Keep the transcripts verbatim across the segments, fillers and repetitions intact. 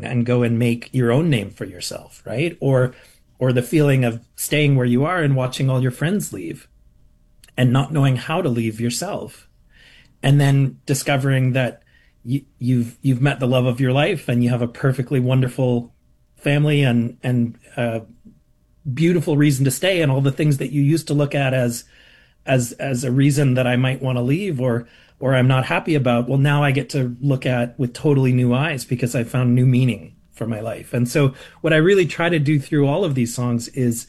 own and go and make your own name for yourself, right? Or or the feeling of staying where you are and watching all your friends leave and not knowing how to leave yourself. And then discovering that you, you've you've met the love of your life and you have a perfectly wonderful family and and uh, beautiful reason to stay, and all the things that you used to look at as as as a reason that I might want to leave or or I'm not happy about. Well, now I get to look at with totally new eyes because I found new meaning for my life. And so what I really try to do through all of these songs is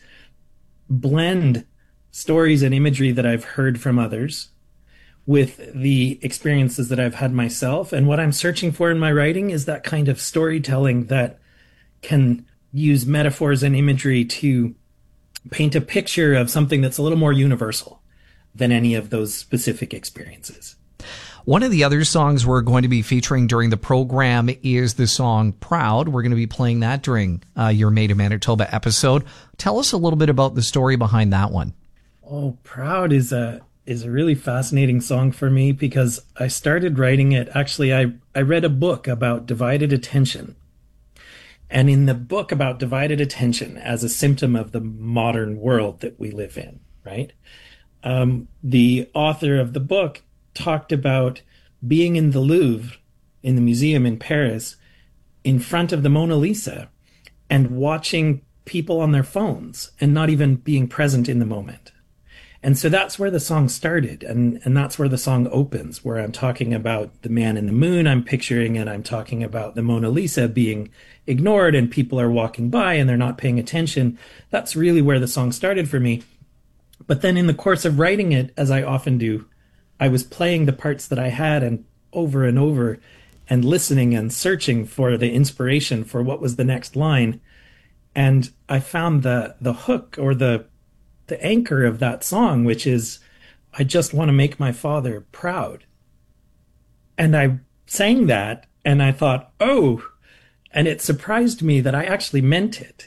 blend stories and imagery that I've heard from others with the experiences that I've had myself. And what I'm searching for in my writing is that kind of storytelling that can use metaphors and imagery to paint a picture of something that's a little more universal than any of those specific experiences. One of the other songs we're going to be featuring during the program is the song Proud. We're going to be playing that during uh, your Made in Manitoba episode. Tell us a little bit about the story behind that one. Oh, Proud is a is a really fascinating song for me because I started writing it. Actually, I, I read a book about divided attention. And in the book about divided attention as a symptom of the modern world that we live in, right? Um, the author of the book talked about being in the Louvre, in the museum in Paris, in front of the Mona Lisa and watching people on their phones and not even being present in the moment. And so that's where the song started. And, and that's where the song opens, where I'm talking about the man in the moon, I'm picturing, and I'm talking about the Mona Lisa being ignored and people are walking by and they're not paying attention. That's really where the song started for me. But then in the course of writing it, as I often do, I was playing the parts that I had and over and over and listening and searching for the inspiration for what was the next line. And I found the the hook or the the anchor of that song, which is, I just want to make my father proud. And I sang that and I thought, oh, and it surprised me that I actually meant it.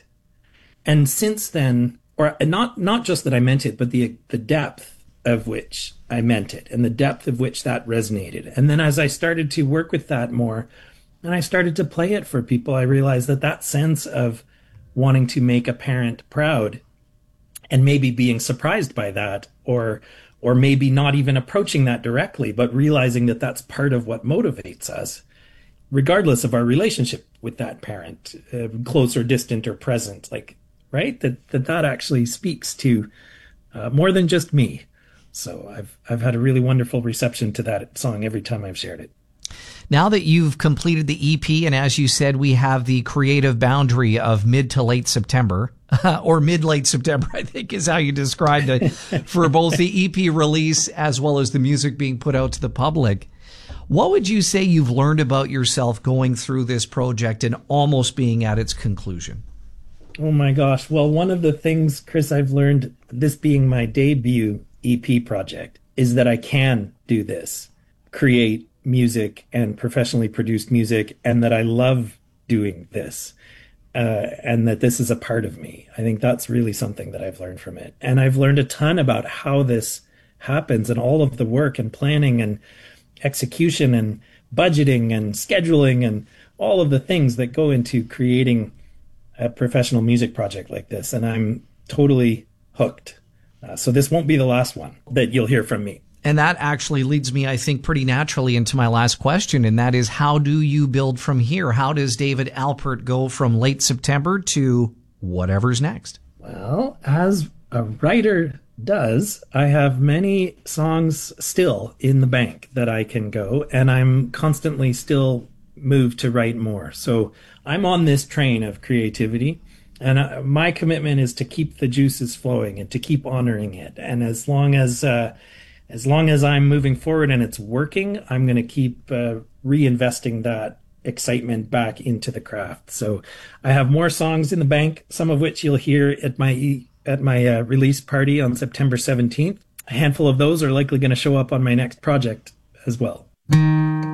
And since then, or not not just that I meant it, but the the depth of which I meant it and the depth of which that resonated. And then as I started to work with that more and I started to play it for people, I realized that that sense of wanting to make a parent proud and maybe being surprised by that, or or maybe not even approaching that directly, but realizing that that's part of what motivates us, regardless of our relationship with that parent, uh, close or distant or present, like, right? That that, that actually speaks to uh, more than just me. So I've I've had a really wonderful reception to that song every time I've shared it. Now that you've completed the E P, and as you said, we have the creative boundary of mid to late September, or mid-late September, I think is how you described it, for both the E P release as well as the music being put out to the public. What would you say you've learned about yourself going through this project and almost being at its conclusion? Oh my gosh. Well, one of the things, Chris, I've learned, this being my debut E P project, is that I can do this, create music and professionally produced music, and that I love doing this, uh, and that this is a part of me. I think that's really something that I've learned from it. And I've learned a ton about how this happens and all of the work and planning and execution and budgeting and scheduling and all of the things that go into creating a professional music project like this. And I'm totally hooked. Uh, so this won't be the last one that you'll hear from me. And that actually leads me, I think, pretty naturally into my last question, and that is, how do you build from here? How does David Alpert go from late September to whatever's next? Well, as a writer does, I have many songs still in the bank that I can go, and I'm constantly still moved to write more. So I'm on this train of creativity, and uh, my commitment is to keep the juices flowing and to keep honoring it. And as long as... Uh, As long as I'm moving forward and it's working, I'm going to keep uh, reinvesting that excitement back into the craft. So I have more songs in the bank, some of which you'll hear at my at my uh, release party on September seventeenth. A handful of those are likely going to show up on my next project as well.